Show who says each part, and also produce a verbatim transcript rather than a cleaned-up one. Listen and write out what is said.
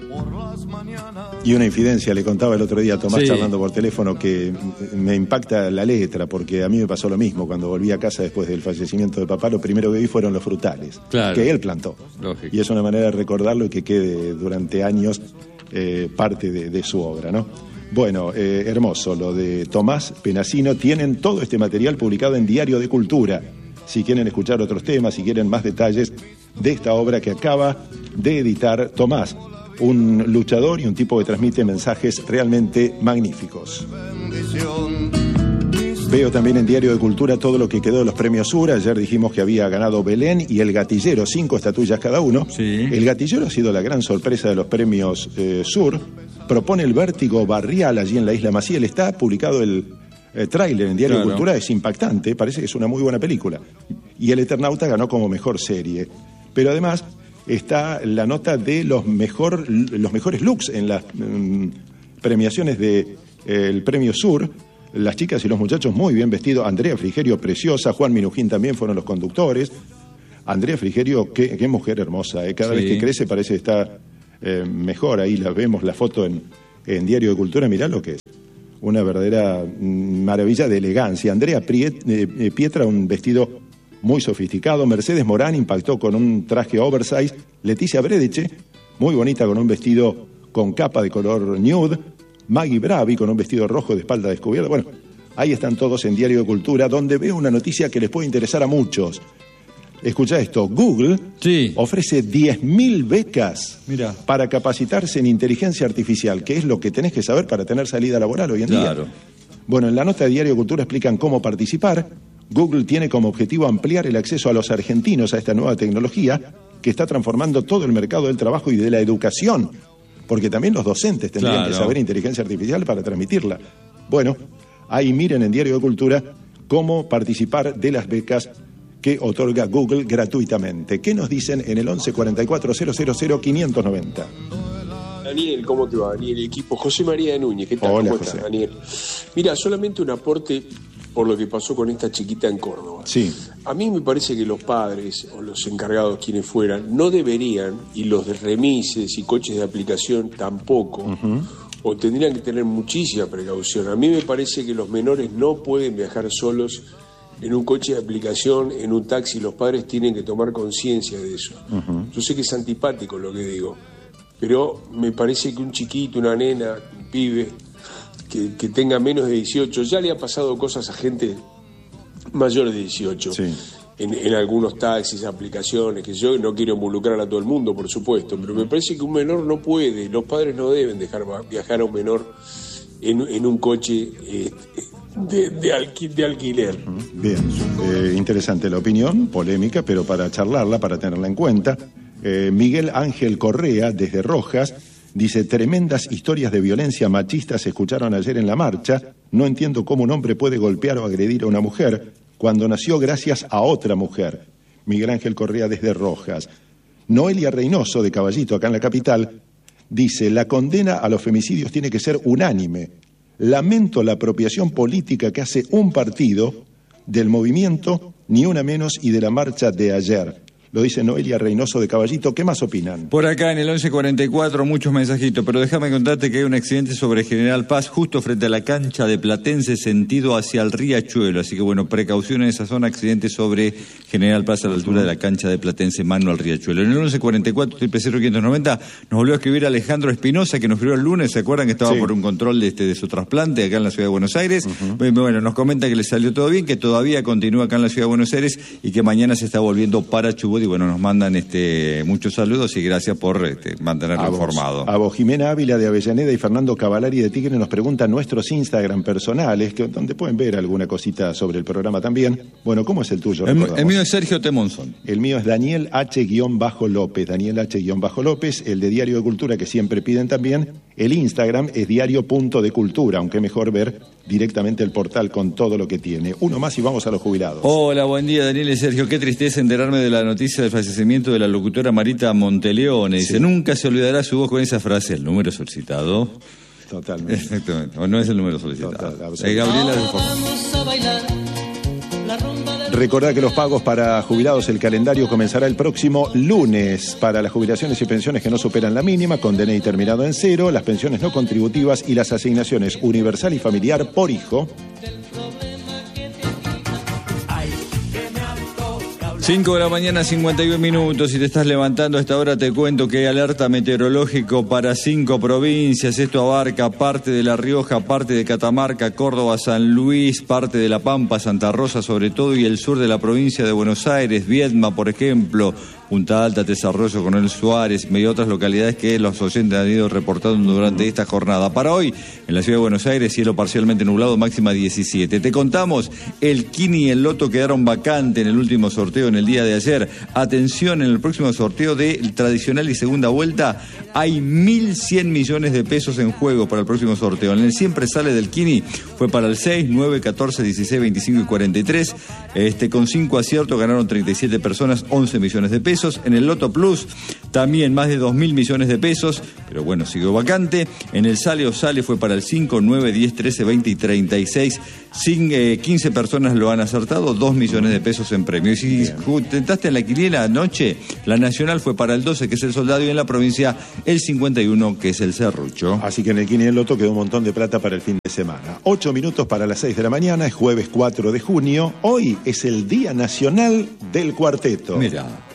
Speaker 1: Y una infidencia, le contaba el otro día a Tomás,
Speaker 2: Sí.
Speaker 1: charlando por teléfono, que me impacta la letra, porque a mí me pasó lo mismo. Cuando volví a casa después del fallecimiento de papá, lo primero que vi fueron los frutales,
Speaker 2: Claro.
Speaker 1: que él plantó.
Speaker 2: Lógico.
Speaker 1: Y es una manera de recordarlo y que quede durante años eh, parte de, de su obra, ¿no? Bueno, eh, hermoso lo de Tomás Penasino. Tienen todo este material publicado en Diario de Cultura. Si quieren escuchar otros temas, si quieren más detalles de esta obra que acaba de editar Tomás, un luchador y un tipo que transmite mensajes realmente magníficos. Veo también en Diario de Cultura todo lo que quedó de los premios Sur. Ayer dijimos que había ganado Belén y El Gatillero, cinco estatuillas cada uno.
Speaker 2: Sí.
Speaker 1: El Gatillero ha sido la gran sorpresa de los premios eh, Sur. Propone el vértigo barrial allí en la Isla Maciel. Está publicado el eh, tráiler en Diario
Speaker 2: Claro.
Speaker 1: de Cultura, es impactante, parece que es una muy buena película. Y El Eternauta ganó como mejor serie. Pero además está la nota de los, mejor, los mejores looks en las mm, premiaciones del de, Premio Sur. Las chicas y los muchachos muy bien vestidos. Andrea Frigerio, preciosa. Juan Minujín también fueron los conductores. Andrea Frigerio, qué, qué mujer hermosa, ¿eh? Cada
Speaker 2: Sí.
Speaker 1: vez que crece parece que está eh, mejor. Ahí la vemos, la foto en, en Diario de Cultura. Mirá lo que es. Una verdadera mm, maravilla de elegancia. Andrea Priet, eh, Pietra, un vestido muy sofisticado. Mercedes Morán impactó con un traje oversize. Leticia Bredeche, muy bonita, con un vestido con capa de color nude. Maggie Bravi con un vestido rojo de espalda descubierta. Bueno, ahí están todos en Diario de Cultura, donde veo una noticia que les puede interesar a muchos. Escuchá esto, Google
Speaker 2: Sí.
Speaker 1: ofrece diez mil becas
Speaker 2: Mirá.
Speaker 1: para capacitarse en inteligencia artificial, que es lo que tenés que saber para tener salida laboral hoy en
Speaker 2: Claro.
Speaker 1: día. Bueno, en la nota de Diario de Cultura explican cómo participar. Google tiene como objetivo ampliar el acceso a los argentinos a esta nueva tecnología que está transformando todo el mercado del trabajo y de la educación, porque también los docentes tendrían
Speaker 2: Claro.
Speaker 1: que saber inteligencia artificial para transmitirla. Bueno, ahí miren en Diario de Cultura cómo participar de las becas que otorga Google gratuitamente. ¿Qué nos dicen en el once cuarenta y cuatro cero cero cero quinientos noventa?
Speaker 3: Daniel, ¿cómo te va? Daniel, equipo. José María de Núñez, ¿qué tal?
Speaker 1: Hola,
Speaker 3: ¿Cómo
Speaker 1: José.
Speaker 3: estás, Daniel? Mira, solamente un aporte por lo que pasó con esta chiquita en Córdoba.
Speaker 1: Sí.
Speaker 3: A mí me parece que los padres o los encargados, quienes fueran, no deberían, y los de remises y coches de aplicación tampoco, uh-huh. o tendrían que tener muchísima precaución. A mí me parece que los menores no pueden viajar solos en un coche de aplicación, en un taxi. Los padres tienen que tomar conciencia de eso. Uh-huh. Yo sé que es antipático lo que digo, pero me parece que un chiquito, una nena, un pibe que, que tenga menos de dieciocho, ya le ha pasado cosas a gente mayor de dieciocho,
Speaker 1: sí.
Speaker 3: en, en algunos taxis, aplicaciones, que yo no quiero involucrar a todo el mundo, por supuesto, pero me parece que un menor no puede, los padres no deben dejar viajar a un menor en, en un coche eh, de, de, alqui, de alquiler.
Speaker 1: Bien, eh, interesante la opinión, polémica, pero para charlarla, para tenerla en cuenta. Eh, Miguel Ángel Correa, desde Rojas, dice: tremendas historias de violencia machista se escucharon ayer en la marcha. No entiendo cómo un hombre puede golpear o agredir a una mujer cuando nació gracias a otra mujer. Miguel Ángel Correa, desde Rojas. Noelia Reynoso, de Caballito, acá en la capital, dice: la condena a los femicidios tiene que ser unánime. Lamento la apropiación política que hace un partido del movimiento, ni una menos, y de la marcha de ayer. Lo dice Noelia Reynoso, de Caballito. ¿Qué más opinan?
Speaker 2: Por acá en el once cuarenta y cuatro muchos mensajitos, pero déjame contarte que hay un accidente sobre General Paz justo frente a la cancha de Platense, sentido hacia el Riachuelo. Así que bueno, precaución en esa zona, accidente sobre General Paz a la altura de la cancha de Platense, mano al Riachuelo. En el once cuarenta y cuatro cero cero quinientos noventa nos volvió a escribir Alejandro Espinosa, que nos escribió el lunes. ¿Se acuerdan que estaba sí. por un control de, este, de su trasplante acá en la ciudad de Buenos Aires? Uh-huh. Bueno, nos comenta que le salió todo bien, que todavía continúa acá en la ciudad de Buenos Aires y que mañana se está volviendo para Chubut. Y bueno, nos mandan este, muchos saludos y gracias por este, mantenerlo informado.
Speaker 1: A vos, Jimena Ávila de Avellaneda y Fernando Cavalari de Tigre nos preguntan nuestros Instagram personales, que, donde pueden ver alguna cosita sobre el programa también. Bueno, ¿cómo es el tuyo?
Speaker 2: El, el mío es Sergio Temonzón.
Speaker 1: El mío es Daniel H-López, Daniel H-López, el de Diario de Cultura, que siempre piden también. El Instagram es diario punto de cultura, aunque mejor ver directamente el portal con todo lo que tiene. Uno más y vamos a los jubilados.
Speaker 2: Hola, buen día, Daniel y Sergio. Qué tristeza enterarme de la noticia del fallecimiento de la locutora Marita Monteleone. Dice: sí. Nunca se olvidará su voz con esa frase: el número solicitado.
Speaker 1: Totalmente.
Speaker 2: Exactamente. O no es el número solicitado.
Speaker 1: Total,
Speaker 2: eh, Gabriela de
Speaker 4: Vamos a bailar
Speaker 1: Recordá que los pagos para jubilados, el calendario comenzará el próximo lunes. Para las jubilaciones y pensiones que no superan la mínima, con D N I terminado en cero, las pensiones no contributivas y las asignaciones universal y familiar por hijo.
Speaker 2: cinco de la mañana, cincuenta y uno minutos. Si te estás levantando a esta hora, te cuento que hay alerta meteorológico para cinco provincias. Esto abarca parte de La Rioja, parte de Catamarca, Córdoba, San Luis, parte de La Pampa, Santa Rosa sobre todo, y el sur de la provincia de Buenos Aires, Viedma, por ejemplo, Punta Alta, Desarrollo, Coronel Suárez y otras localidades que los oyentes han ido reportando durante esta jornada. Para hoy, en la ciudad de Buenos Aires, cielo parcialmente nublado, máxima diecisiete. Te contamos, el Kini y el Loto quedaron vacantes en el último sorteo en el día de ayer. Atención, en el próximo sorteo del tradicional y segunda vuelta, hay mil cien millones de pesos en juego para el próximo sorteo. En el siempre sale del Kini fue para el seis, nueve, catorce, dieciséis, veinticinco y cuarenta y tres. Este, con cinco aciertos ganaron treinta y siete personas, once millones de pesos. En el Loto Plus también más de dos mil millones de pesos, pero bueno, siguió vacante. En el Sale o Sale fue para el cinco, nueve, diez, trece, veinte y treinta y seis. Sin, eh, quince personas lo han acertado, dos millones de pesos en premio. Y si tentaste en la quiniela anoche, la nacional fue para el doce, que es el Soldado, y en la provincia el cincuenta y uno, que es el Serrucho.
Speaker 1: Así que en el Kini y el Loto quedó un montón de plata para el fin de semana. Ocho minutos para las seis de la mañana, es jueves cuatro de junio. Hoy es el Día Nacional del Cuarteto.
Speaker 2: Mira.